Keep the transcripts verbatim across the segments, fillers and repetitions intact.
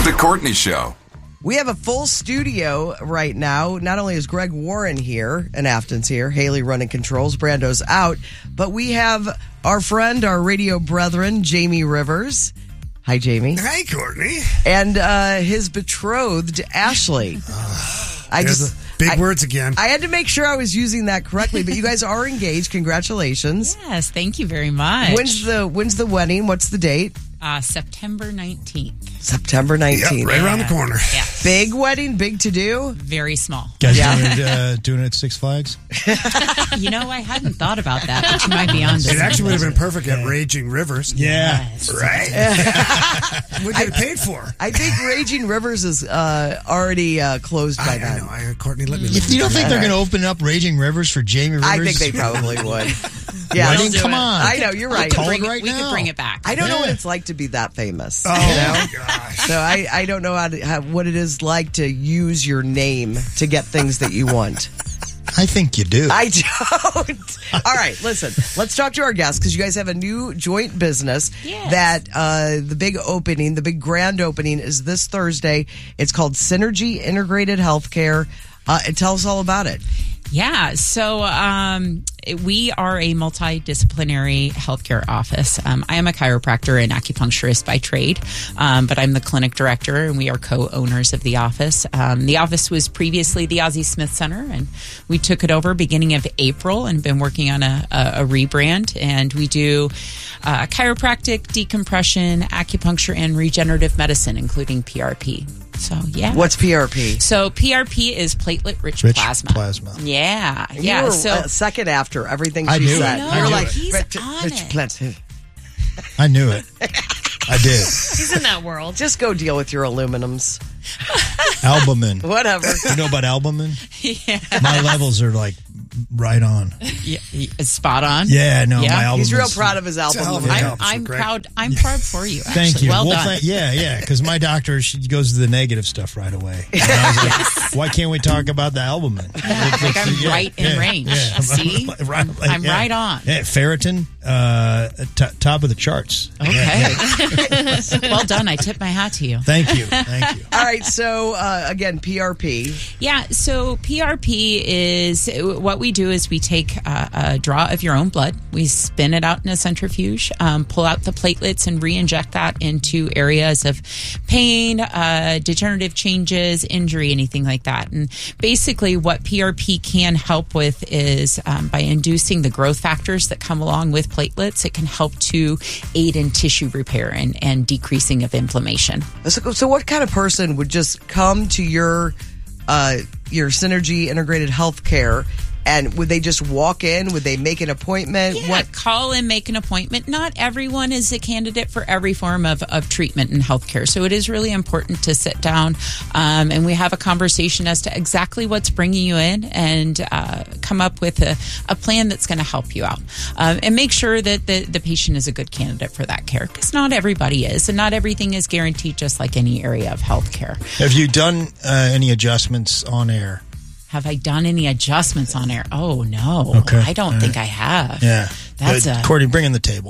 The Courtney Show. We have a full studio right now. Not only is Greg Warren here and Afton's here, Haley running controls, Brando's out, but we have our friend, our radio brethren, Jamie Rivers. Hi, Jamie. Hi, Courtney. And uh, his betrothed, Ashley. I just big I, words again. I had to make sure I was using that correctly, but you guys are engaged. Congratulations. Yes, thank you very much. When's the When's the wedding? What's the date? Uh, September nineteenth. September nineteenth. Yep, right around the corner. Yeah. Big wedding, big to do? Very small. Guys Yeah. doing, it, uh, doing it at Six Flags? You know, I hadn't thought about that, but you might be on to It actually would something. have been perfect at Raging Rivers. Yeah. Yes. Right? What get it paid for? I think Raging Rivers is uh, already uh, closed by I, I then. know. I, Courtney, let me If you don't think they're going to open up Raging Rivers for Jamie Rivers? I think they probably would. Yeah, Wedding? do Come it. on. I know, you're right. We, could Call bring, it right we now. could bring it back. I don't know what Yeah. it's like to be that famous. Oh, you know? my gosh. So I, I don't know how, to, how what it is like to use your name to get things that you want. I think you do. I don't. All right, listen. Let's talk to our guests because you guys have a new joint business. Yes. That uh, the big opening, the big grand opening, is this Thursday. It's called Synergy Integrated Healthcare. Uh, and tell us all about it. Yeah, so um, we are a multidisciplinary healthcare office. Um, I am a chiropractor and acupuncturist by trade, um, but I'm the clinic director, and we are co-owners of the office. Um, the office was previously the Ozzie Smith Center, and we took it over beginning of April and been working on a, a, a rebrand. And we do uh, chiropractic, decompression, acupuncture, and regenerative medicine, including P R P. So, yeah. What's P R P? So P R P is platelet-rich Rich plasma. plasma. Yeah, You yeah. were So a second after everything I she knew it. said. I know. You're I like, knew it. He's rich, on rich it. plasma. I knew it. I did. He's in that world. Just go deal with your aluminums. Albumin. Whatever. You know about albumin? yeah, My levels are like right on. yeah, yeah, spot on. Yeah, no, Yeah. my albumin. He's real proud of his a hell album. of a I'm, Yeah. I'm Great. proud. I'm proud for you. Actually. Thank you. Well, done. thank- yeah, yeah. Because my doctor, she goes to the negative stuff right away. And I was like, why can't we talk about the albumin? I think I'm Yeah, right in yeah, range. yeah. See, Right, I'm, I'm yeah. right on. Yeah, ferritin, uh, t- top of the charts. Okay. Well done. I tip my hat to you. Thank you. Thank you. All right, so uh, again, P R P. Yeah, so P R P is what we do is we take a, a draw of your own blood, we spin it out in a centrifuge, um, pull out the platelets, and re-inject that into areas of pain, uh, degenerative changes, injury, anything like that. And basically, what P R P can help with is um, by inducing the growth factors that come along with platelets, it can help to aid in tissue repair and, and decreasing of inflammation. So, so what kind of person would just come to your uh, your Synergy Integrated Healthcare, and would they just walk in? Would they make an appointment? Yeah, What? call and make an appointment. Not everyone is a candidate for every form of, of treatment in healthcare. So it is really important to sit down um, and we have a conversation as to exactly what's bringing you in and uh, come up with a, a plan that's going to help you out. Um, and make sure that the, the patient is a good candidate for that care, because not everybody is, and not everything is guaranteed, just like any area of healthcare. Have you done uh, any adjustments on air? Have I done any adjustments on air? Oh, no. Okay. I don't All think I have. Yeah. That's uh, a... Courtney, bring in the table.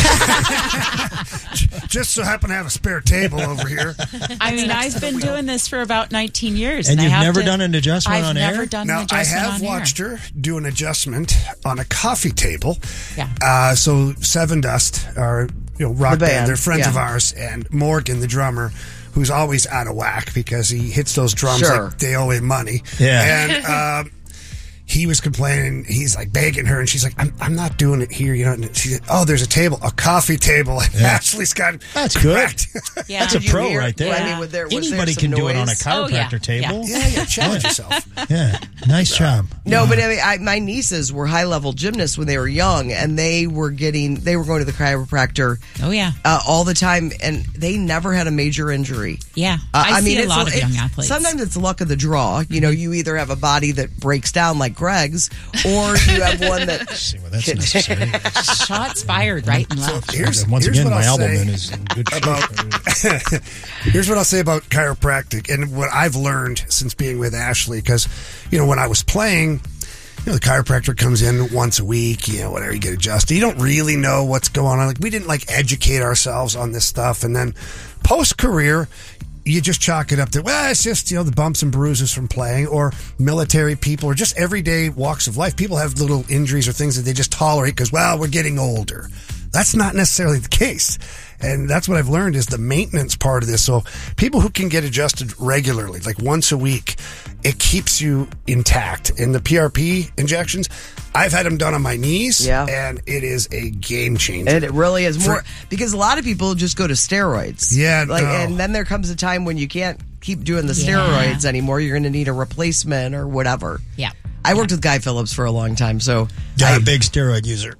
Just so happen to have a spare table over here. I mean, I've been doing this for about nineteen years. And I you've have never to- done an adjustment I've on never air? done Now, an I adjustment have on watched air. her do an adjustment on a coffee table. Yeah. Uh, so Seven Dust, our you know rock The band, band, they're friends yeah. of ours, and Morgan, the drummer, who's always out of whack because he hits those drums Sure. like they owe him money. Yeah. And um, he was complaining. He's like begging her, and she's like, "I'm, I'm not doing it here." You know. And she said, "Oh, there's a table, a coffee table." And Yeah. Ashley's got That's good. cracked. Yeah. That's a Did you pro hear- right there. I mean, was there, was there Anybody some can do it on a noise? Oh, yeah. chiropractor table. yeah, yeah. Challenge yourself. Yeah. Nice job. No, but I mean, I, my nieces were high level gymnasts when they were young, and they were getting they were going to the chiropractor Oh, yeah. uh, all the time, and they never had a major injury. Yeah. Uh, I, see a it's lot of it's- young athletes. Sometimes it's luck of the draw. You know, you either have a body that breaks down like Greg's, or you have one that. See, well, that's necessary. Shots fired right and left. Here's, Once here's again, what my I'll albumin say is in good shape. about. Here's what I'll say about chiropractic and what I've learned since being with Ashley. Because you know, when I was playing, you know, the chiropractor comes in once a week. You know, whatever, you get adjusted. You don't really know what's going on. Like we didn't like educate ourselves on this stuff, and then post career. you just chalk it up to, well, it's just, you know, the bumps and bruises from playing, or military people, or just everyday walks of life. People have little injuries or things that they just tolerate because, well, we're getting older. That's not necessarily the case. And that's what I've learned is the maintenance part of this. So people who can get adjusted regularly, like once a week, it keeps you intact. And the P R P injections, I've had them done on my knees, yeah. and it is a game changer. And it really is more, For, because a lot of people just go to steroids. Yeah, like, no. And then there comes a time when you can't keep doing the Yeah. steroids anymore. You're going to need a replacement or whatever. Yeah. I worked with Guy Phillips for a long time, so Got I, a big steroid user.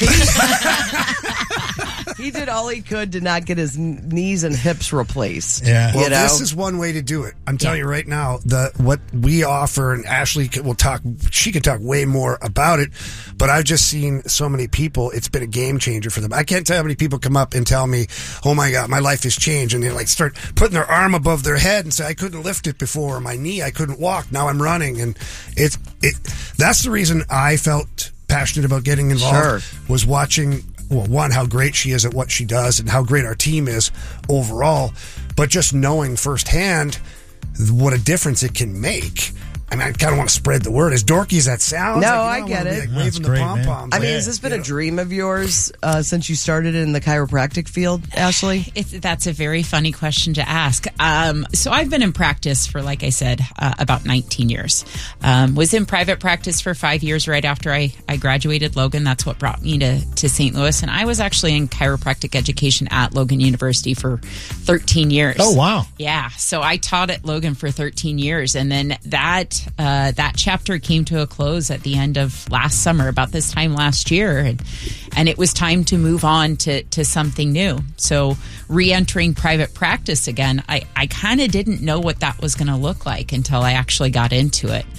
he did all he could to not get his kn- knees and hips replaced. Yeah. you Well, know? this is one way to do it. I'm telling you right now, the what we offer, and Ashley will talk. She can talk way more about it. But I've just seen so many people. It's been a game changer for them. I can't tell how many people come up and tell me, "Oh my God, my life has changed," and they like start putting their arm above their head and say, "I couldn't lift it before. Or my knee, I couldn't walk. Now I'm running." And it's it. That's the reason I felt passionate about getting involved. Sure. Was watching. Well, one, how great she is at what she does and how great our team is overall, but just knowing firsthand what a difference it can make. I mean, I kind of want to spread the word. As dorky as that sounds, No, like, I you know, get wanna be, it. Like, That's waving the great, pom man. poms. I mean, like, has this been you a know. dream of yours uh, since you started in the chiropractic field, Ashley? It's, that's a very funny question to ask. Um, so I've been in practice for, like I said, uh, about nineteen years. Um, was in private practice for five years right after I, I graduated Logan. That's what brought me to, to Saint Louis. And I was actually in chiropractic education at Logan University for thirteen years. Oh, wow. Yeah. So I taught at Logan for thirteen years. And then that, uh, that chapter came to a close at the end of last summer, about this time last year. And, and it was time to move on to, to something new. So re-entering private practice again, I, I kind of didn't know what that was going to look like until I actually got into it.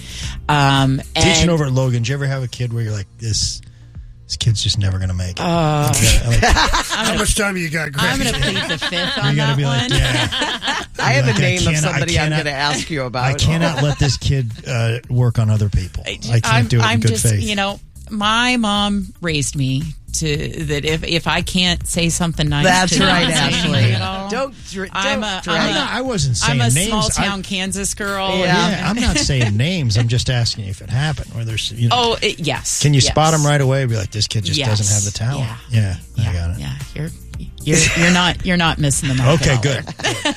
Um, and Teaching over at Logan, did you ever have a kid where you're like, this this kid's just never going to make it? Uh, Yeah, like, How much time you got, Greg? I'm going to plead the fifth on you got that to be one. like, yeah. I have Like, a I name of cannot- I somebody I'm cannot- going to ask you about. I cannot let this kid uh, work on other people. I can't I'm, do it I'm in good just, faith. you know, my mom raised me to that if if I can't say something nice, That's to them, right, say Ashley. anything at all, Don't, dr- don't I'm a- drag- I'm I'm not, I wasn't saying I'm a names. small I- town Kansas girl. Yeah. yeah, I'm not saying names. I'm just asking if it happened. Where there's, you know, Oh, it, yes. can you yes. spot him right away? And be like, this kid just Yes. doesn't have the talent. Yeah. Yeah, I Yeah, got it. yeah. You're you're you're not you're not missing the mark. Okay, at all good. there.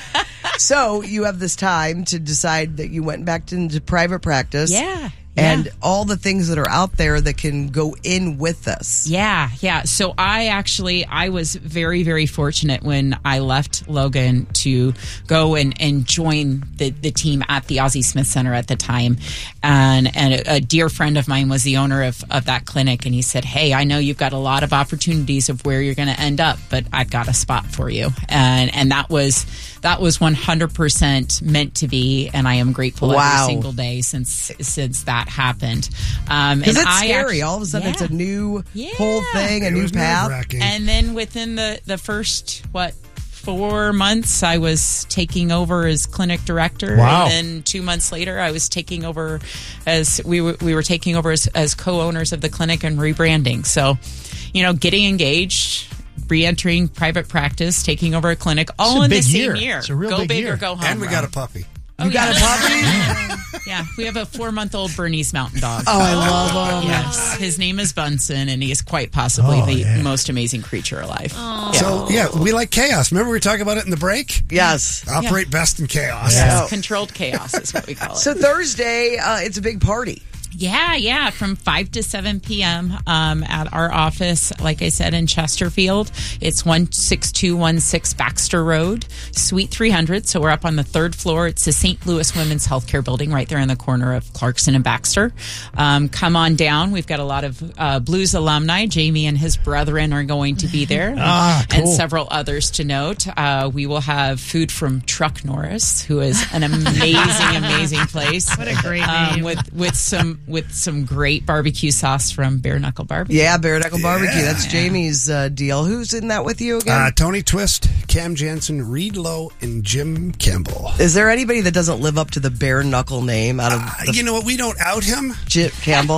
So you have this time to decide that you went back into private practice. Yeah. And yeah. all the things that are out there that can go in with this. Yeah, yeah. So I actually, I was very, very fortunate when I left Logan to go and, and join the, the team at the Ozzie Smith Center at the time. And, and a, a dear friend of mine was the owner of, of that clinic. And he said, hey, I know you've got a lot of opportunities of where you're going to end up, but I've got a spot for you. And, and that was, that was one hundred percent meant to be. And I am grateful Wow. every single day since, since that happened. Um, Because and it's I scary. act- All of a sudden, Yeah. it's a new Yeah. whole thing, a It new was path. nerve-wracking. And then within the, the first, what, four months, I was taking over as clinic director. Wow. And then two months later, I was taking over as we were, we were taking over as, as co-owners of the clinic and rebranding. So, you know, getting engaged, re-entering private practice, taking over a clinic, all It's a in the big same year. year. It's a real go big big year. or go home. and we got a Rob. puppy. You got a puppy? Yeah, we have a four-month-old Bernese Mountain Dog. Oh, I love him. Yes, his name is Bunsen, and he is quite possibly Oh, the yeah. most amazing creature alive. Yeah. So, yeah, we like chaos. Remember we were talking about it in the break? Yes. Operate best in chaos. Yes, Yeah. controlled chaos is what we call it. So Thursday, uh, it's a big party. Yeah, yeah, from five to seven p.m. Um, at our office, like I said, in Chesterfield. It's one six two one six Baxter Road, Suite three hundred. So we're up on the third floor. It's the Saint Louis Women's Healthcare Building right there in the corner of Clarkson and Baxter. Um, come on down. We've got a lot of uh, Blues alumni. Jamie and his brethren are going to be there. Ah, And cool. several others to note. Uh, we will have food from Truck Norris, who is an amazing, amazing place. What a great Um, name. with with some with some great barbecue sauce from Bare Knuckle Barbecue. Yeah, Bare Knuckle Barbecue. That's Jamie's uh, deal. Who's in that with you again? Uh, Tony Twist, Cam Jansen, Reed Lowe, and Jim Kimball. Is there anybody that doesn't live up to the Bare Knuckle name out of Uh, the you know what? We don't out him. Jim Campbell? I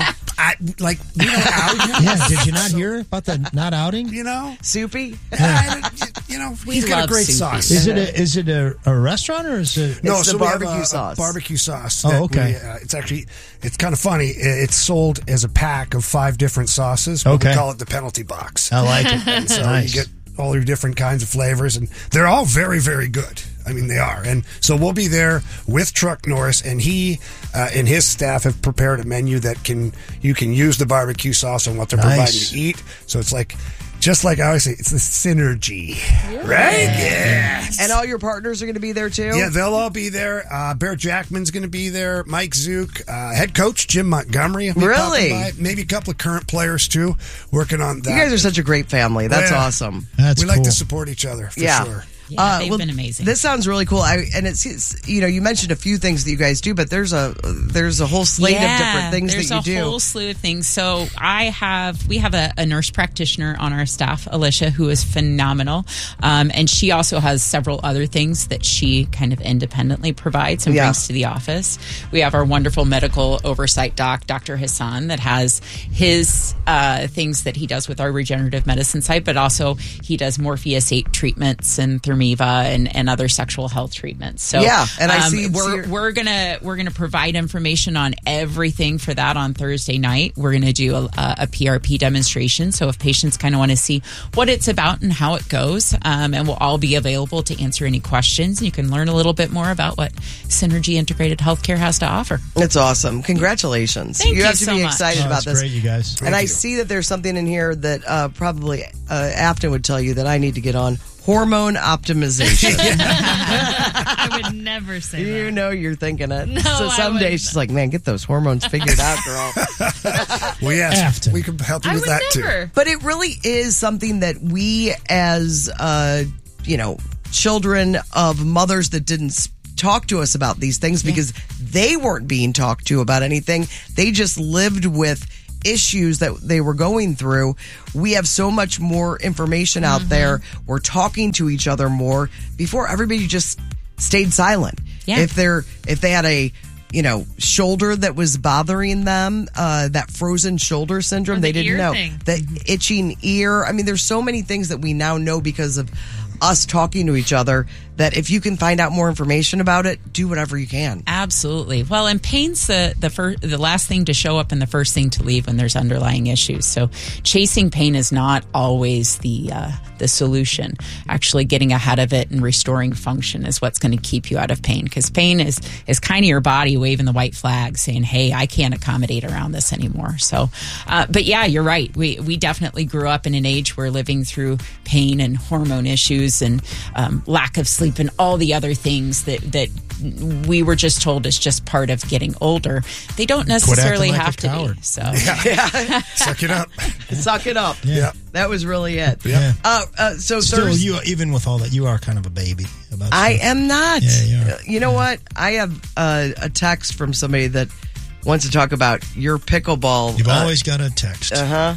I, like, we don't out him. Yeah, did you not hear about the not outing? You know? Soupy? Yeah. You know, We he's got a love great Soupy. sauce. Is it a, is it a, a restaurant or is it? No, It's the so we have barbecue a- sauce. A barbecue sauce. Oh, that okay. we, uh, it's actually, it's kind of funny. It's sold as a pack of five different sauces. But Okay. We call it the penalty box. I like it. And so Nice. you get all your different kinds of flavors, and they're all very, very good. I mean, they are. And so we'll be there with Truck Norris, and he uh, and his staff have prepared a menu that can you can use the barbecue sauce on what they're providing Nice. to eat. So it's like, just like I always say, it's the synergy, right? Yeah. And all your partners are going to be there too? Yeah, they'll all be there. Uh, Bear Jackman's going to be there. Mike Zook, uh, head coach Jim Montgomery. will be Really? popping by. Maybe a couple of current players too, working on that. You guys are such a great family. That's Yeah. awesome. That's we like cool. to support each other for Yeah. sure. Yeah, they've been amazing. This sounds really cool. I, and it's, it's, you know, you mentioned a few things that you guys do, but there's a there's a whole slate of different things there's that you a do. whole slew of things. So I have, we have a, a nurse practitioner on our staff, Alicia, who is phenomenal, um, and she also has several other things that she kind of independently provides and Yeah. brings to the office. We have our wonderful medical oversight doc, Doctor Hassan, that has his uh, things that he does with our regenerative medicine side, but also he does Morpheus eight treatments and Thermiva and, and other sexual health treatments. So Yeah, and I um, see- we're see- we're gonna we're gonna provide information on everything for that on Thursday night. We're gonna do a, a P R P demonstration. So if patients kind of want to see what it's about and how it goes, um, and we'll all be available to answer any questions. You can learn a little bit more about what Synergy Integrated Healthcare has to offer. It's awesome. Congratulations. Thank you have to so be much. excited Oh, about that's this. great, you guys. and I you. see that there's something in here that uh, probably uh, Afton would tell you that I need to get on. Hormone optimization. I would never say You that. know you're thinking it. No, so I someday wouldn't. she's like, man, get those hormones figured out, girl. Well, yes, Afton. we can help you I with would that too. never. But it really is something that we, as uh, you know, children of mothers that didn't s- talk to us about these things because they weren't being talked to about anything. They just lived with issues that they were going through. We have so much more information out Mm-hmm. there. We're talking to each other more. Before, everybody just stayed silent. Yeah. If they're if they had a you know shoulder that was bothering them, uh, that frozen shoulder syndrome, Or they the didn't ear know. thing. The itching ear. I mean, there's so many things that we now know because of us talking to each other that if you can find out more information about it, do whatever you can. Absolutely. Well, and pain's the the first, the last thing to show up and the first thing to leave when there's underlying issues. So, chasing pain is not always the uh, the solution. Actually, getting ahead of it and restoring function is what's going to keep you out of pain. Because pain is is kind of your body waving the white flag, saying, "Hey, I can't accommodate around this anymore." So, uh, but yeah, you're right. We we definitely grew up in an age where living through pain and hormone issues and um, lack of sleep and all the other things that that we were just told is just part of getting older. They don't necessarily like a have to coward. be. So Suck it up. Suck it up. Yeah. That was really it. Yeah. Uh, uh, so Still, Thursday, you even with all that, you are kind of a baby about I stuff. am not. Yeah, you are. You know what? I have uh, a text from somebody that wants to talk about your pickleball. You've uh, always got a text. uh-huh.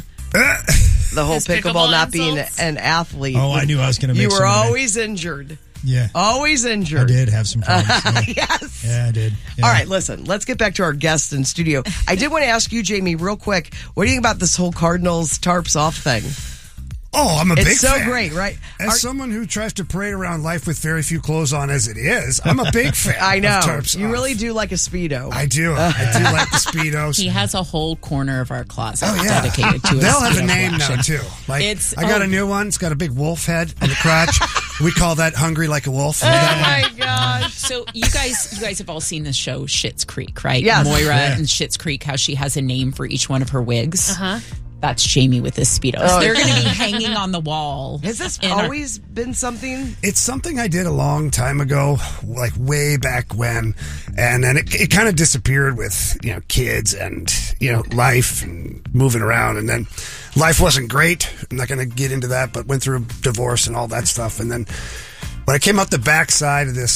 the whole His pickleball, pickleball not being insults? an athlete. Oh, I knew I was gonna make You were some of that. always injured. Yeah, Always injured. I did have some problems. Yeah, Yes. yeah I did. Yeah. All right, listen, let's get back to our guest in studio. I did want to ask you, Jamie, real quick. What do you think about this whole Cardinals tarps off thing? Oh, I'm a big It's so fan. great, right? As Are- someone who tries to parade around life with very few clothes on as it is, I'm a big fan. I know. Of tarps You off. really do like a Speedo. I do. I do like the Speedos. he has a whole corner of our closet Oh, yeah. dedicated to. They'll have a Speedo name now collection. too. Like It's- I got oh. a new one. It's got a big wolf head on the crotch. We call that "Hungry Like a Wolf." oh my gosh. So you guys, you guys have all seen the show Schitt's Creek, right? Yes. Moira Yeah. and Schitt's Creek, how she has a name for each one of her wigs. Uh-huh. That's Jamie with his Speedos. Oh, They're yeah. going to be hanging on the wall. Has this in our- always been something? It's something I did a long time ago, like way back when, and then it, it kind of disappeared with you know kids and you know life and moving around, and then life wasn't great. I'm not going to get into that, but went through a divorce and all that stuff, and then when I came out the backside of this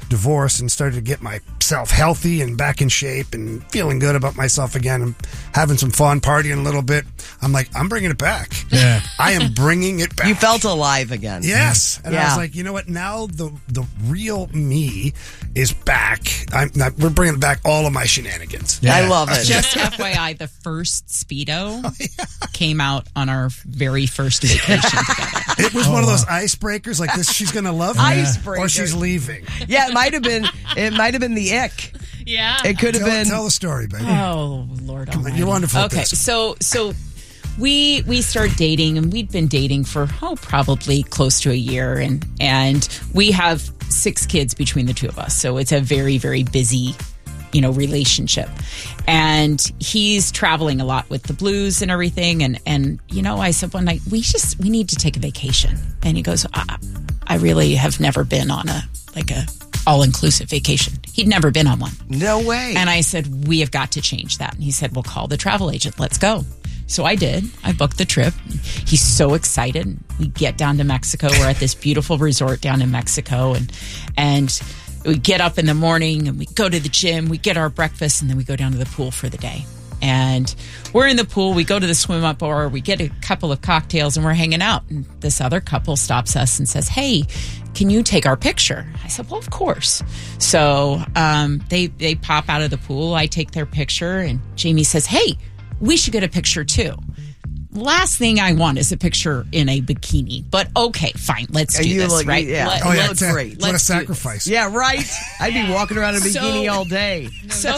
divorce and started to get myself healthy and back in shape and feeling good about myself again and having some fun, partying a little bit, I'm like, I'm bringing it back. Yeah. I am bringing it back. You felt alive again. Yes. And I Yeah. was like, you know what? Now the the real me is back. I'm not, we're bringing back all of my shenanigans. Yeah. I love it. Just F Y I, the first Speedo came out on our very first vacation together. It was one of those icebreakers like this. She's going to love me. Icebreaker. Or she's leaving. Yeah, it might have been. It might have been the ick. Yeah. It could have Tell, been. tell the story, baby. Oh Lord Almighty! You're wonderful at Okay, this. so so we we started dating, and we'd been dating for oh probably close to a year, and and we have six kids between the two of us, so it's a very very busy, you know, relationship. And he's traveling a lot with the blues and everything, and and you know, I said one night, we just we need to take a vacation, and he goes, I, I really have never been on a like a all inclusive vacation. He'd never been on one. No way. And I said, we have got to change that. And he said, well, call the travel agent. Let's go. So I did. I booked the trip. He's so excited. We get down to Mexico. We're at this beautiful resort down in Mexico. And, and we get up in the morning and we go to the gym. We get our breakfast and then we go down to the pool for the day. And we're in the pool. We go to the swim up bar. We get a couple of cocktails and we're hanging out. And this other couple stops us and says, hey, can you take our picture? I said, well, of course. So um, they they pop out of the pool. I take their picture, and Jamie says, hey, we should get a picture too. Last thing I want is a picture in a bikini. But okay, fine, let's do You this, look- right? yeah. Let, Oh, yeah. let's, What a- great. What a let's do this. sacrifice. yeah, right. I'd be walking around in a So- bikini all day. So,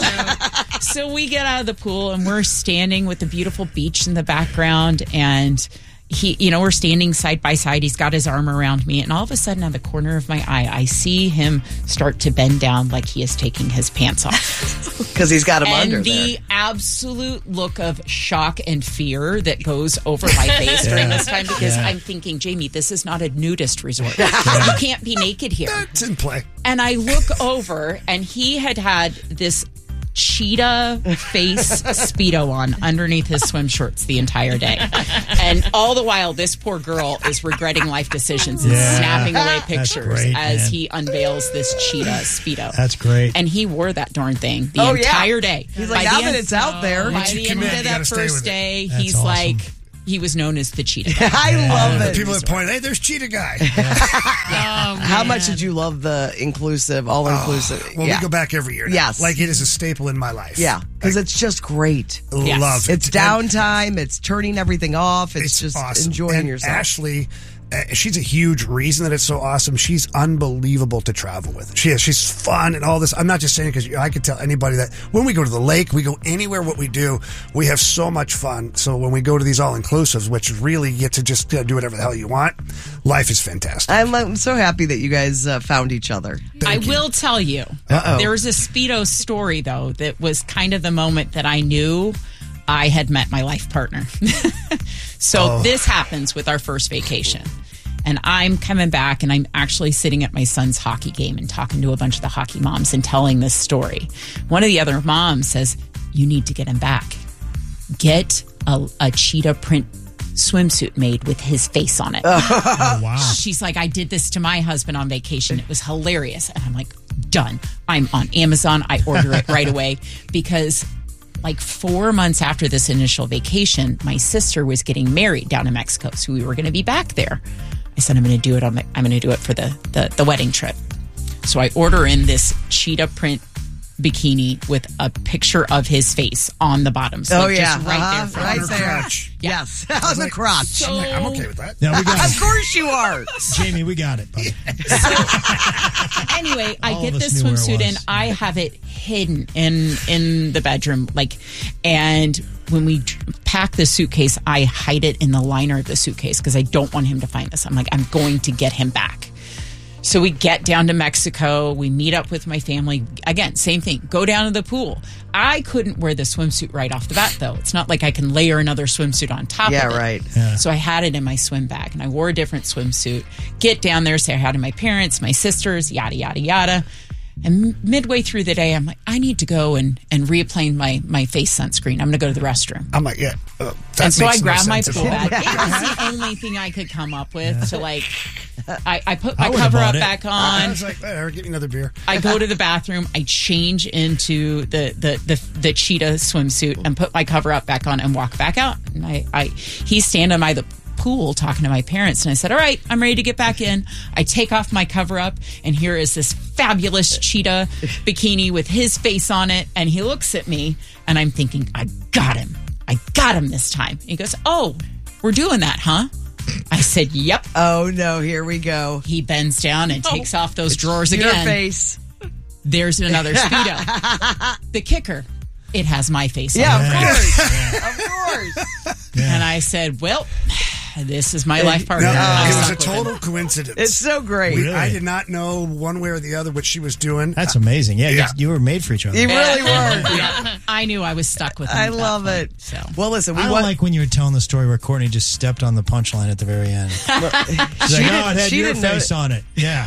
so we get out of the pool and we're standing with the beautiful beach in the background, and he, you know, we're standing side by side. He's got his arm around me, and all of a sudden, out of the corner of my eye, I see him start to bend down like he is taking his pants off. Because he's got him And under the there. absolute look of shock and fear that goes over my face during this time, because I'm thinking, Jamie, this is not a nudist resort. You can't be naked here. It's in play. And I look over, and he had had this cheetah face Speedo on underneath his swim shorts the entire day. And all the while, this poor girl is regretting life decisions and Yeah. snapping away That's pictures great, as man. he unveils this cheetah Speedo. That's great. And he wore that darn thing the Oh, yeah. entire day. He's By like, the now end- that it's out there. By Once you the end commit, of you that gotta stay first with it. day, That's he's awesome. like, he was known as the cheetah guy. I love The it. people that point, hey, there's Cheetah Guy. How much did you love the inclusive, all inclusive? Well, yeah. we go back every year now. Yes. Like, it is a staple in my life. Yeah, because it's just great. Yes. Love it. It's downtime. It's turning everything off. It's, It's just awesome. enjoying And yourself. Ashley, uh, she's a huge reason that it's so awesome. She's unbelievable to travel with. She is. She's fun and all this. I'm not just saying because I could tell anybody that when we go to the lake, we go anywhere, what we do, we have so much fun. So when we go to these all-inclusives, which really you get to just uh, do whatever the hell you want, life is fantastic. I'm, I'm so happy that you guys uh, found each other. I will tell you, Uh-oh. there was a Speedo story, though, that was kind of the moment that I knew I had met my life partner. So this happens with our first vacation. And I'm coming back, and I'm actually sitting at my son's hockey game and talking to a bunch of the hockey moms and telling this story. One of the other moms says, you need to get him back. Get a, a cheetah print swimsuit made with his face on it. Oh, wow. She's like, I did this to my husband on vacation. It was hilarious. And I'm like, done. I'm on Amazon. I order it right away because like four months after this initial vacation, my sister was getting married down in Mexico. So we were going to be back there. I said, I'm going to do it on my, I'm going to do it for the, the, the wedding trip. So I order in this cheetah print bikini with a picture of his face on the bottom. So Oh, yeah. just right Uh-huh. there. For Right Her there. crotch. Yes, on the crotch. So- I'm, like, I'm okay with that. Yeah, we got Of it. course you are. Jamie, we got it, buddy. Anyway, I All get of us this knew where it swimsuit was. and I have it hidden in in the bedroom, like, and when we dr- pack the suitcase, I hide it in the liner of the suitcase because I don't want him to find us. I'm like, I'm going to get him back. So we get down to Mexico. We meet up with my family. Again, same thing. Go down to the pool. I couldn't wear the swimsuit right off the bat, though. It's not like I can layer another swimsuit on top Yeah, of it. right. Yeah. So I had it in my swim bag, and I wore a different swimsuit. Get down there, say hi to my parents, my sisters, yada, yada, yada. And midway through the day, I'm like, I need to go and, and reapply my, my face sunscreen. I'm going to go to the restroom. I'm like, yeah. Uh, that And so I makes no grabbed my sense at pool all. bag. It was the only thing I could come up with to like I, I put I my would've cover bought up it. back I on. was like, hey, get me another beer. I go to the bathroom. I change into the, the, the, the cheetah swimsuit and put my cover up back on and walk back out. And I, I he's standing by the pool talking to my parents, and I said, all right, I'm ready to get back in. I take off my cover up, and here is this fabulous cheetah bikini with his face on it, and he looks at me, and I'm thinking, I got him. I got him this time. He goes, oh, we're doing that, huh? I said, yep. Oh, no, here we go. He bends down and takes off those drawers Your again. face. There's another Speedo. The kicker, it has my face Yeah, on it. of course. Of course. And I said, well, this is my life partner. No, I'm it was a stuck with total it. coincidence. It's so great. We- Really? I did not know one way or the other what she was doing. That's amazing. Yeah, Yeah. You, you were made for each other. You really were. Yeah. I knew I was stuck with him. I at that love point, it. So. Well, listen, we I don't want. like when you were telling the story where Courtney just stepped on the punchline at the very end. She's like, oh, it had she your didn't know face it. on it. Yeah.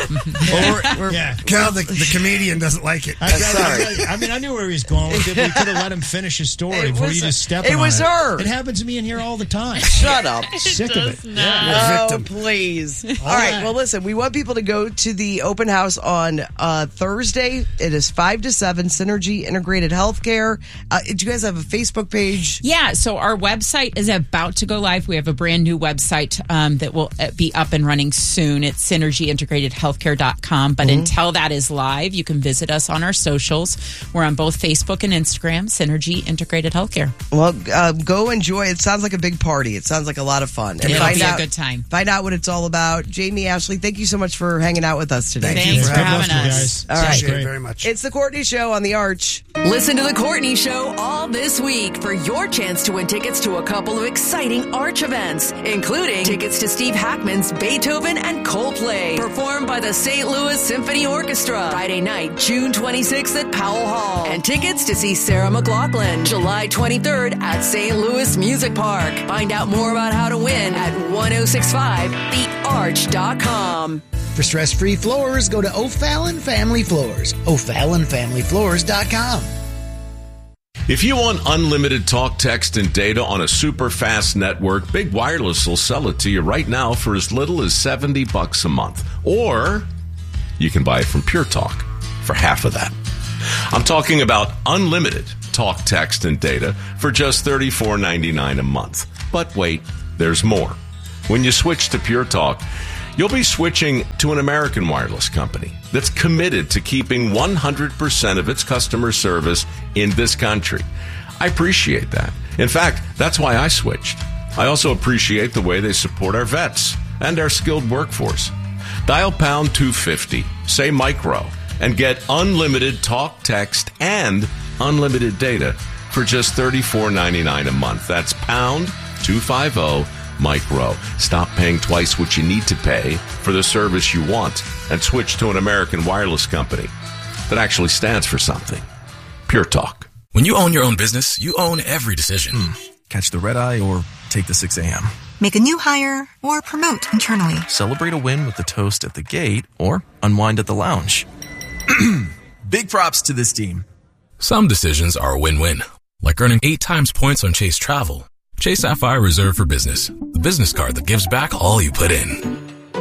Well, we're- we're- yeah. Cal, the, the comedian, doesn't like it. I, sorry. I, I mean, I knew where he was going with it, but we could have let him finish his story It before was- you just stepped it on was it. her. It happens to me in here all the time. Shut up. Sick of it. Oh, victim. please. All right. Well, listen, we want people to go to the open house on uh, Thursday. It is five to seven, Synergy Integrated Healthcare. Uh, do you guys have a Facebook page? Yeah, so our website is about to go live. We have a brand new website um, that will uh, be up and running soon. It's synergy integrated healthcare dot com. But Mm-hmm. until that is live, you can visit us on our socials. We're on both Facebook and Instagram, Synergy Integrated Healthcare. Well, uh, go enjoy. It sounds like a big party. It sounds like a lot of fun. And It'll find be a out, good time. Find out what it's all about. Jamie, Ashley, thank you so much for hanging out with us today. Thank you Thanks for for having having us, us. guys. All right. Appreciate it Great. very much. It's the Courtney Show on the Arch. Listen to The Courtney Show all this week for your chance to win tickets to a couple of exciting Arch events, including tickets to Steve Hackman's Beethoven and Coldplay, performed by the Saint Louis Symphony Orchestra, Friday night, June twenty-sixth at Powell Hall, and tickets to see Sarah McLachlan, July twenty-third at Saint Louis Music Park. Find out more about how to win at one oh six five the arch dot com. For stress-free floors, go to O'Fallon Family Floors. O'Fallon Family Floors dot com. If you want unlimited talk, text, and data on a super fast network, Big Wireless will sell it to you right now for as little as seventy bucks a month. Or you can buy it from Pure Talk for half of that. I'm talking about unlimited talk, text, and data for just thirty-four ninety-nine a month. But wait, there's more. When you switch to Pure Talk, you'll be switching to an American wireless company that's committed to keeping one hundred percent of its customer service in this country. I appreciate that. In fact, that's why I switched. I also appreciate the way they support our vets and our skilled workforce. Dial pound two fifty, say micro, and get unlimited talk, text, and unlimited data for just thirty-four ninety-nine a month. That's pound two fifty micro. Stop paying twice what you need to pay for the service you want and switch to an American wireless company that actually stands for something. Pure Talk. When you own your own business, you own every decision. Catch the red eye or take the six a.m. Make a new hire or promote internally. Celebrate a win with the toast at the gate or unwind at the lounge. Big props to this team. Some decisions are a win-win, like earning eight times points on Chase Travel. Chase Sapphire Reserve for Business, the business card that gives back all you put in.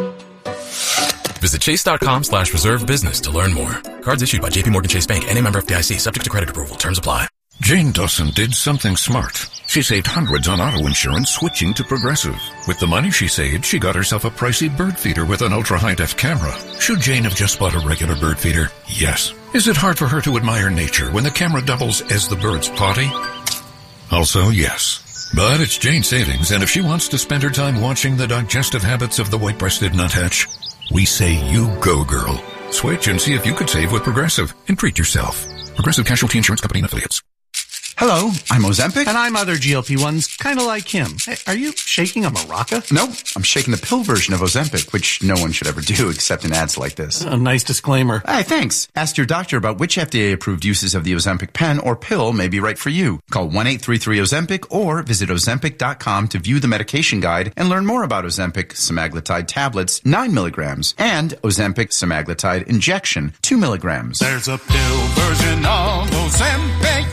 Visit chase.com slash reserve business to learn more. Cards issued by J P Morgan Chase Bank and a member F D I C, subject to credit approval. Terms apply. Jane Dawson did something smart. She saved hundreds on auto insurance switching to Progressive. With the money she saved, she got herself a pricey bird feeder with an ultra-high-def camera. Should Jane have just bought a regular bird feeder? Yes. Is it hard for her to admire nature when the camera doubles as the bird's potty? Also, yes. But it's Jane's savings, and if she wants to spend her time watching the digestive habits of the white-breasted nuthatch, we say you go, girl. Switch and see if you could save with Progressive and treat yourself. Progressive Casualty Insurance Company and Affiliates. Hello, I'm Ozempic. And I'm other G L P ones, kind of like him. Hey, are you shaking a maraca? No, I'm shaking the pill version of Ozempic, which no one should ever do except in ads like this. A nice disclaimer. Hey, thanks. Ask your doctor about which F D A-approved uses of the Ozempic pen or pill may be right for you. Call one eight three three Ozempic or visit Ozempic dot com to view the medication guide and learn more about Ozempic semaglutide tablets, nine milligrams, and Ozempic semaglutide injection, two milligrams. There's a pill version of Ozempic.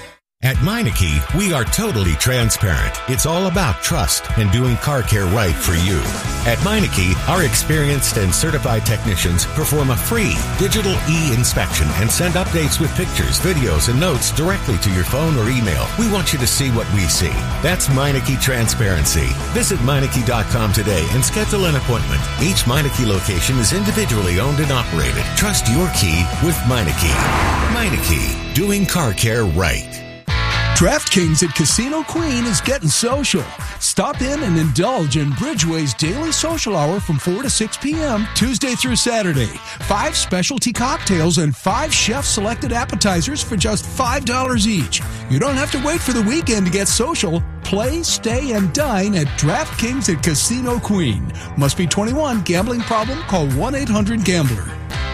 At Meineke, we are totally transparent. It's all about trust and doing car care right for you. At Meineke, our experienced and certified technicians perform a free digital e-inspection and send updates with pictures, videos, and notes directly to your phone or email. We want you to see what we see. That's Meineke Transparency. Visit Meineke dot com today and schedule an appointment. Each Meineke location is individually owned and operated. Trust your key with Meineke. Meineke, doing car care right. DraftKings at Casino Queen is getting social. Stop in and indulge in Bridgeway's daily social hour from four to six p.m. Tuesday through Saturday. Five specialty cocktails and five chef-selected appetizers for just five dollars each. You don't have to wait for the weekend to get social. Play, stay, and dine at DraftKings at Casino Queen. Must be twenty-one. Gambling problem? Call one eight hundred gambler.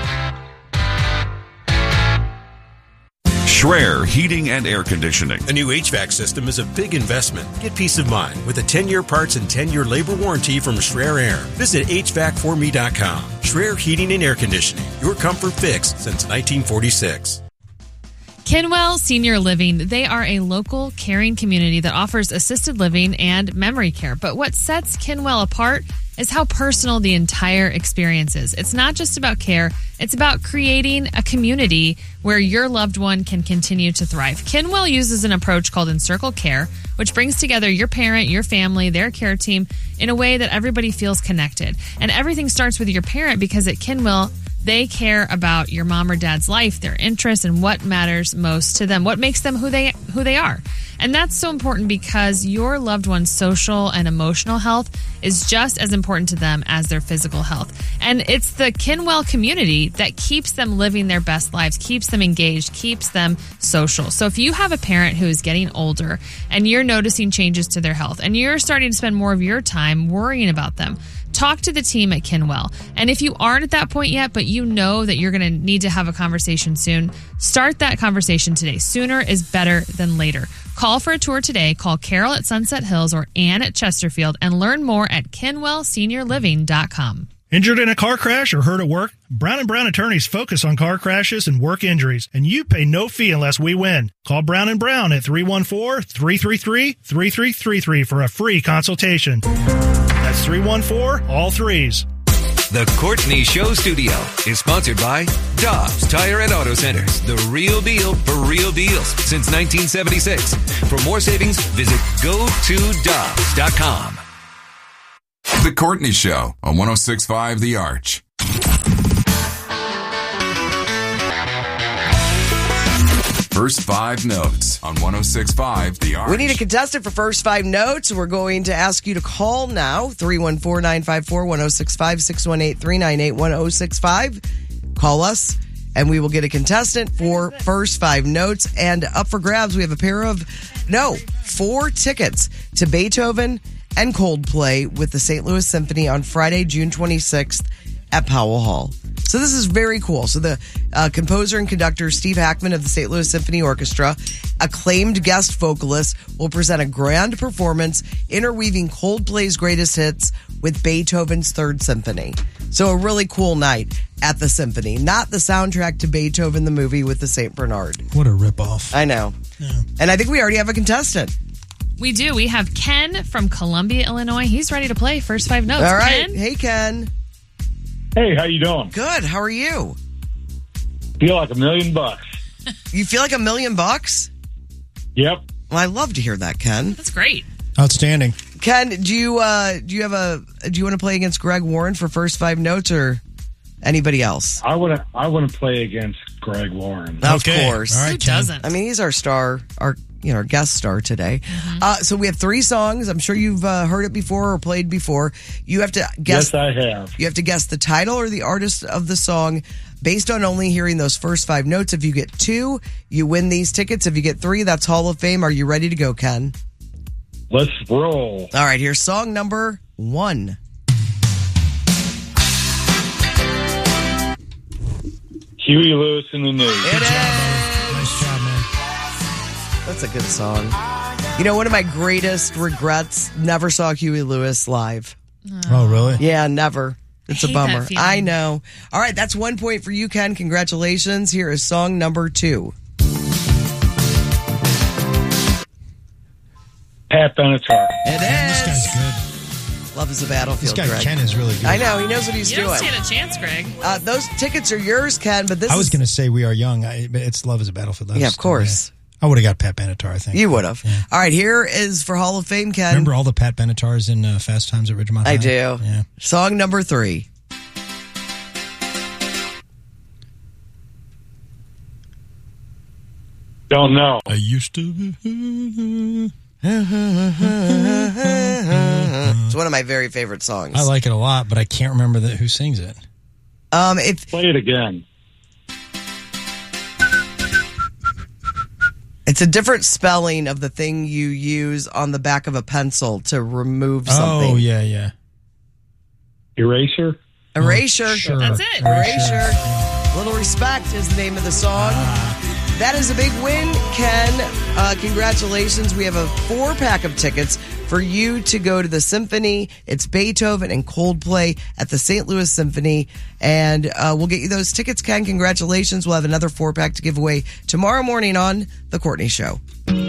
Schreer Heating and Air Conditioning. A new H V A C system is a big investment. Get peace of mind with a ten-year parts and ten-year labor warranty from Schreer Air. Visit H V A C for me dot com. Schreer Heating and Air Conditioning. Your comfort fix since nineteen forty-six. Kinwell Senior Living, they are a local caring community that offers assisted living and memory care. But what sets Kinwell apart is how personal the entire experience is. It's not just about care, it's about creating a community where your loved one can continue to thrive. Kinwell uses an approach called Encircle Care, which brings together your parent, your family, their care team in a way that everybody feels connected. And everything starts with your parent because at Kinwell, they care about your mom or dad's life, their interests, and what matters most to them, what makes them who they who they are. And that's so important because your loved one's social and emotional health is just as important to them as their physical health. And it's the Kinwell community that keeps them living their best lives, keeps them engaged, keeps them social. So if you have a parent who is getting older and you're noticing changes to their health and you're starting to spend more of your time worrying about them, talk to the team at Kinwell. And if you aren't at that point yet, but you know that you're going to need to have a conversation soon, start that conversation today. Sooner is better than later. Call for a tour today. Call Carol at Sunset Hills or Ann at Chesterfield and learn more at kinwell senior living dot com. Injured in a car crash or hurt at work? Brown and Brown attorneys focus on car crashes and work injuries, and you pay no fee unless we win. Call Brown and Brown at three one four, three three three, three three three three for a free consultation. That's three one four, all threes. The Courtney Show Studio is sponsored by Dobbs Tire and Auto Centers, the real deal for real deals since nineteen seventy-six. For more savings, visit go to dobbs dot com. The Courtney Show on one oh six point five The Arch. First Five Notes on one oh six point five The Arch. We need a contestant for First Five Notes. We're going to ask you to call now, three one four, nine five four, one oh six five, six one eight, three nine eight, one oh six five. Call us, and we will get a contestant for First Five Notes. And up for grabs, we have a pair of, no, four tickets to Beethoven and Coldplay with the Saint Louis Symphony on Friday, June twenty-sixth at Powell Hall. So this is very cool. So the uh, composer and conductor Steve Hackman of the Saint Louis Symphony Orchestra, acclaimed guest vocalist, will present a grand performance interweaving Coldplay's greatest hits with Beethoven's Third Symphony. So a really cool night at the Symphony. Not the soundtrack to Beethoven the movie with the Saint Bernard. What a ripoff. I know. Yeah. And I think we already have a contestant. We do. We have Ken from Columbia, Illinois. He's ready to play First Five Notes. All right. Ken? Hey, Ken. Hey, how you doing? Good. How are you? Feel like a million bucks. You feel like a million bucks? Yep. Well, I love to hear that, Ken. That's great. Outstanding. Ken, do you uh, do you have a do you want to play against Greg Warren for First Five Notes or anybody else? I want to I want to play against Greg Warren. Of okay. course. All right, Who Ken. doesn't? I mean, he's our star, our you know, our guest star today. Mm-hmm. Uh, so we have three songs. I'm sure you've uh, heard it before or played before. You have to guess. Yes, I have. You have to guess the title or the artist of the song based on only hearing those first five notes. If you get two, you win these tickets. If you get three, that's Hall of Fame. Are you ready to go, Ken? Let's roll. All right, here's song number one. Huey Lewis in the News. It is. Nice job, man. That's a good song. You know, one of my greatest regrets, never saw Huey Lewis live. Oh, really? Yeah, never. It's I a hate bummer. that feeling. I know. All right, that's one point for you, Ken. Congratulations. Here is song number two. Pat Benatar. It is. This guy's good. Love is a battlefield. This guy Greg. Ken is really good. I know he knows what he's You doing. don't stand a chance, Greg. Uh, those tickets are yours, Ken. But this I was is going to say We Are Young. I, but it's Love is a Battlefield. yeah, of course. I would have got Pat Benatar, I think. You would have. Yeah. All right, here is for Hall of Fame, Ken. Remember all the Pat Benatars in uh, Fast Times at Ridgemont High? I do. Yeah. Song number three. Don't know. I used to be. It's one of my very favorite songs. I like it a lot, but I can't remember the, who sings it. Um, if Play it again. it's a different spelling of the thing you use on the back of a pencil to remove something. Oh, yeah, yeah. Eraser. Erasure. Sure. That's it. Erasure. Little Respect is the name of the song. That is a big win, Ken. Uh, congratulations. We have a four pack of tickets for you to go to the symphony. It's Beethoven and Coldplay at the Saint Louis Symphony. And uh, we'll get you those tickets, Ken. Congratulations. We'll have another four pack to give away tomorrow morning on The Courtney Show.